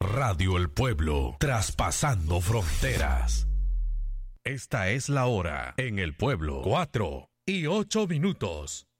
Radio El Pueblo, traspasando fronteras. Esta es la hora en El Pueblo, 4:08.